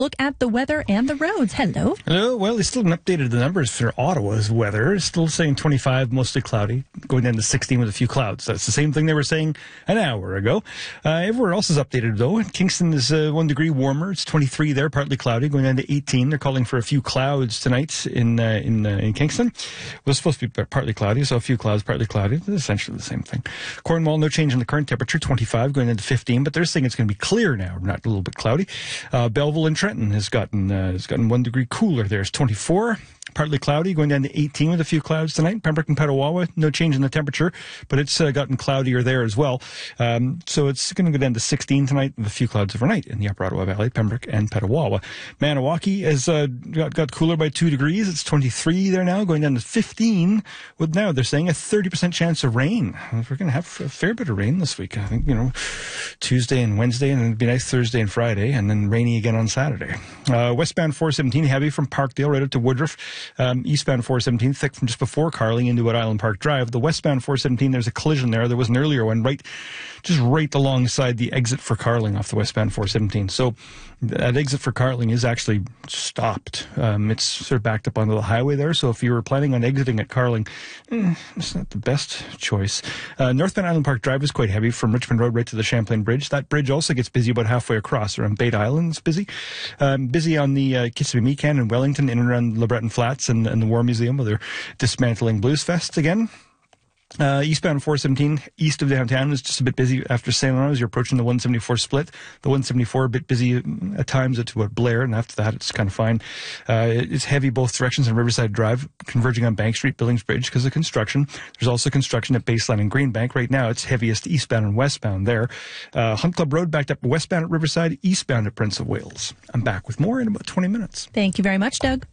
look at the weather and the roads. Hello. Hello. Well, they still haven't updated the numbers for Ottawa's weather. It's still saying 25, mostly cloudy, going down to 16 with a few clouds. That's the same thing they were saying an hour ago. Everywhere else is updated, though. Kingston is 1 degree warmer. It's 23 there, partly cloudy, going down to 18. They're calling for a few clouds tonight in Kingston. It was supposed to be partly cloudy, so a few clouds, partly cloudy. It's essentially the same thing. Cornwall, no change in the current temperature, 25, going into 15, but they're saying it's going to be clear now, not a little bit cloudy. Belleville and Trenton has gotten 1 degree cooler there. It's 24. Partly cloudy, going down to 18 with a few clouds tonight. Pembroke and Petawawa, no change in the temperature, but it's gotten cloudier there as well. So it's going to go down to 16 tonight with a few clouds overnight in the Upper Ottawa Valley, Pembroke and Petawawa. Maniwaki has got cooler by 2 degrees. It's 23 there now, going down to 15 with now they're saying a 30% chance of rain. We're going to have a fair bit of rain this week. I think, Tuesday and Wednesday, and it'd be nice Thursday and Friday, and then rainy again on Saturday. Westbound 417, heavy from Parkdale right up to Woodruff. Eastbound 417, thick from just before Carling into Wood Island Park Drive. The westbound 417, there's a collision there. There was an earlier one right alongside the exit for Carling off the westbound 417. So that exit for Carling is actually stopped. It's sort of backed up onto the highway there. So if you were planning on exiting at Carling, it's not the best choice. Northbound Island Park Drive is quite heavy from Richmond Road right to the Champlain Bridge. That bridge also gets busy about halfway across. Around Bate Island, it's busy. Busy on the Kissimmee-Meekan and Wellington, in and around LeBreton Flats and the War Museum, where they're dismantling Blues Fest again. Eastbound 417, east of downtown, is just a bit busy after St. Laurent as you're approaching the 174 split. The 174 a bit busy at times to about Blair, and after that it's kind of fine. It's heavy both directions on Riverside Drive, converging on Bank Street, Billings Bridge because of construction. There's also construction at Baseline and Greenbank. Right now it's heaviest eastbound and westbound there. Hunt Club Road backed up westbound at Riverside, eastbound at Prince of Wales. I'm back with more in about 20 minutes. Thank you very much, Doug.